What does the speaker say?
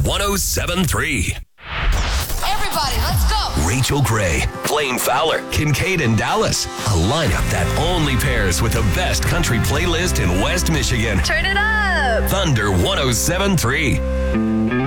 107.3. Everybody, let's go. Rachel Gray, Blaine Fowler, Kincaid and Dallas. A lineup that only pairs with the best country playlist in West Michigan. Turn it up. Thunder 107.3.